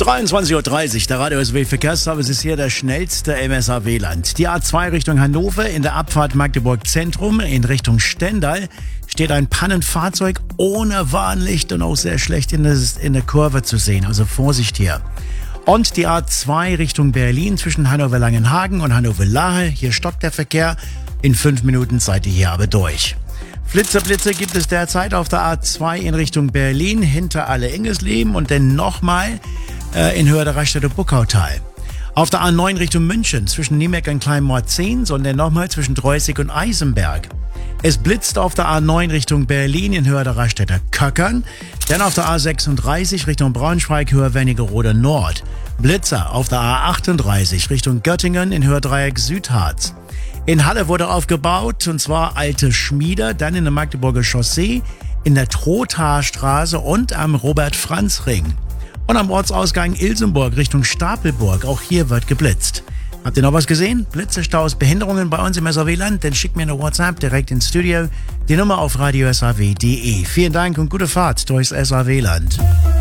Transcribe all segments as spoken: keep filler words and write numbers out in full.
dreiundzwanzig Uhr dreißig, der Radio S W Verkehrsservice ist hier der schnellste im S A W-Land. Die A zwei Richtung Hannover in der Abfahrt Magdeburg Zentrum in Richtung Stendal steht ein Pannenfahrzeug ohne Warnlicht und auch sehr schlecht in der, in der Kurve zu sehen. Also Vorsicht hier. Und die A zwei Richtung Berlin zwischen Hannover-Langenhagen und Hannover-Lahe. Hier stoppt der Verkehr. In fünf Minuten seid ihr hier aber durch. Flitzer-Blitze gibt es derzeit auf der A zwei in Richtung Berlin hinter Alle-Ingesleben und dann nochmal äh, in Höhe der Raststätte Buckautal. Auf der A neun Richtung München zwischen Niemeck und Kleinmorzins und dann nochmal zwischen Dreußig und Eisenberg. Es blitzt auf der A neun Richtung Berlin in Höhe der Raststätte Köckern. Dann auf der A sechsunddreißig Richtung Braunschweig, Höhe Wernigerode Nord. Blitzer auf der A achtunddreißig Richtung Göttingen in Höhe Dreieck Südharz. In Halle wurde aufgebaut, und zwar Alte Schmieder, dann in der Magdeburger Chaussee, in der Trothaarstraße und am Robert-Franz-Ring. Und am Ortsausgang Ilsenburg Richtung Stapelburg, auch hier wird geblitzt. Habt ihr noch was gesehen? Blitze, Staus, Behinderungen bei uns im S A W-Land? Dann schickt mir eine WhatsApp direkt ins Studio. Die Nummer auf radio s a w punkt d e. Vielen Dank und gute Fahrt durchs S A W-Land.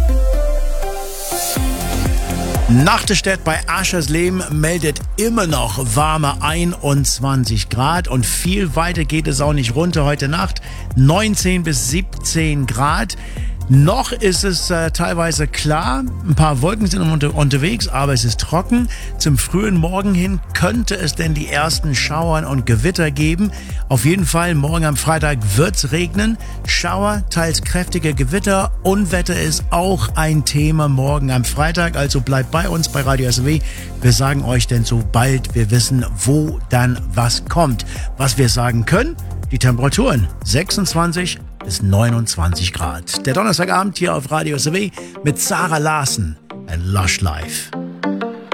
Nachterstedt bei Aschersleben meldet immer noch warme einundzwanzig Grad und viel weiter geht es auch nicht runter heute Nacht. neunzehn bis siebzehn Grad. Noch ist es äh, teilweise klar, ein paar Wolken sind unter, unterwegs, aber es ist trocken. Zum frühen Morgen hin könnte es denn die ersten Schauern und Gewitter geben. Auf jeden Fall, morgen am Freitag wird's regnen. Schauer, teils kräftige Gewitter. Unwetter ist auch ein Thema morgen am Freitag. Also bleibt bei uns bei Radio S W. Wir sagen euch denn, sobald wir wissen, wo dann was kommt. Was wir sagen können, die Temperaturen sechsundzwanzig bis neunundzwanzig Grad. Der Donnerstagabend hier auf Radio S W mit Sarah Larsen and Lush Life.